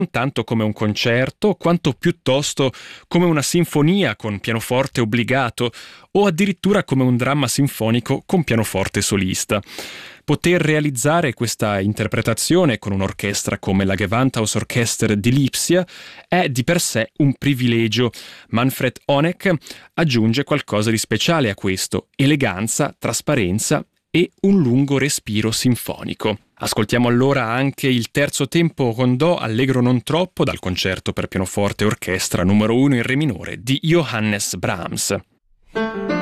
tanto come un concerto, quanto piuttosto come una sinfonia con pianoforte obbligato o addirittura come un dramma sinfonico con pianoforte solista. Poter realizzare questa interpretazione con un'orchestra come la Gewandhausorchester di Lipsia è di per sé un privilegio. Manfred Honeck aggiunge qualcosa di speciale a questo: eleganza, trasparenza e un lungo respiro sinfonico. Ascoltiamo allora anche il terzo tempo con Do allegro non troppo dal concerto per pianoforte e orchestra numero 1 in re minore di Johannes Brahms.